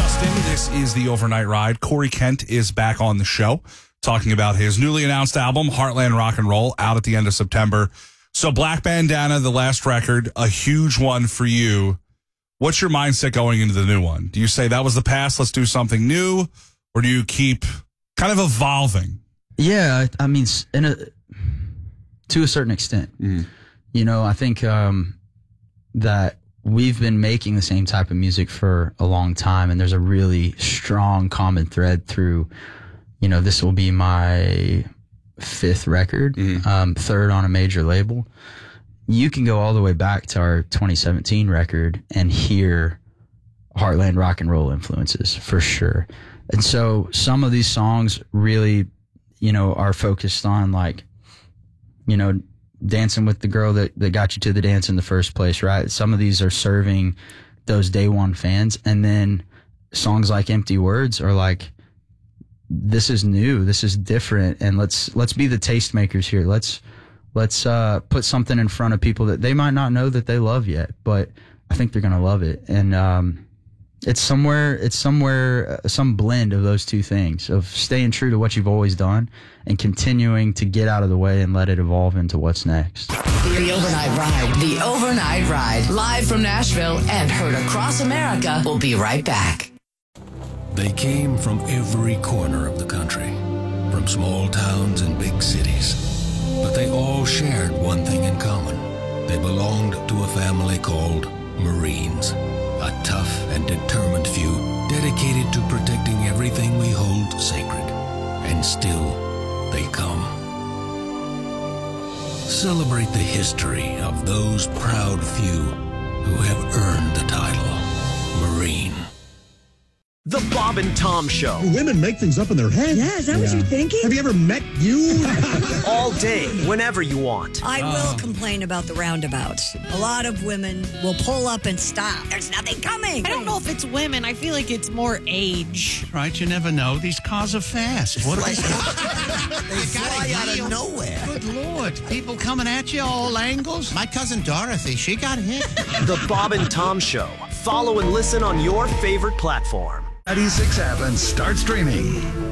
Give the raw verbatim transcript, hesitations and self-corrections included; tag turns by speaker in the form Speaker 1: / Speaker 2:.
Speaker 1: Austin. This is the Overnight Ride. Corey Kent is back on the show talking about his newly announced album, Heartland Rock and Roll, out at the end of September. So Black Bandana, the last record, a huge one for you. What's your mindset going into the new one? Do you say that was the past, let's do something new? Or do you keep kind of evolving?
Speaker 2: Yeah, I mean, in a, to a certain extent. Mm. You know, I think um, that we've been making the same type of music for a long time, and there's a really strong common thread through, you know, this will be my fifth record, mm. um, third on a major label. You can go all the way back to our twenty seventeen record and hear Heartland rock and roll influences for sure. And so some of these songs really, you know, are focused on like, you know, dancing with the girl that, that got you to the dance in the first place, right? Some of these are serving those day one fans. And then songs like Empty Words are like, this is new, this is different, and let's let's be the tastemakers here. Let's let's uh, put something in front of people that they might not know that they love yet, but I think they're gonna love it. And um, it's somewhere it's somewhere uh, some blend of those two things, of staying true to what you've always done and continuing to get out of the way and let it evolve into what's next.
Speaker 3: The Overnight Ride, the Overnight Ride, live from Nashville and heard across America. We'll be right back.
Speaker 4: They came from every corner of the country, from small towns and big cities. But they all shared one thing in common. They belonged to a family called Marines, a tough and determined few dedicated to protecting everything we hold sacred. And still, they come. Celebrate the history of those proud few who have earned the title Marine.
Speaker 5: The Bob and Tom Show.
Speaker 6: Women make things up in their head.
Speaker 7: Yeah, is that yeah. what you're thinking?
Speaker 6: Have you ever met you?
Speaker 5: All day, whenever you want.
Speaker 7: I will oh. complain about the roundabouts. A lot of women will pull up and stop. There's nothing coming.
Speaker 8: I don't know if it's women. I feel like it's more age.
Speaker 9: Right, you never know. These cars are fast. What
Speaker 10: they
Speaker 9: they
Speaker 10: fly out of nowhere.
Speaker 9: Good Lord. People coming at you all angles. My cousin Dorothy, she got hit.
Speaker 5: The Bob and Tom Show. Follow and listen on your favorite platform.
Speaker 11: ninety-six app and start streaming.